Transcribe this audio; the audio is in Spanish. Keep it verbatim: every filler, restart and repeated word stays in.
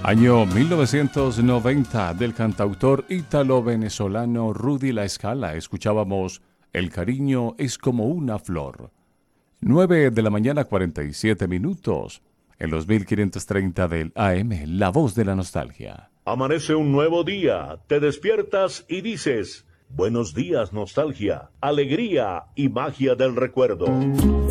Año mil novecientos noventa, del cantautor ítalo-venezolano Rudy La Scala. Escuchábamos El cariño es como una flor. nueve de la mañana, cuarenta y siete minutos. En los mil quinientos treinta del A M, La Voz de la Nostalgia. Amanece un nuevo día, te despiertas y dices: buenos días, nostalgia, alegría y magia del recuerdo.